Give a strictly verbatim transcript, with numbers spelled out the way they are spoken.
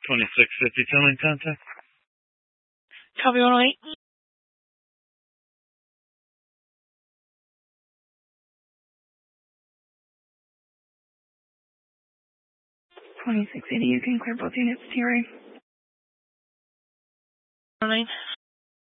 twenty-six fifty-two in contact. Copy one oh eight. twenty-six eighty, you can clear both units to your right.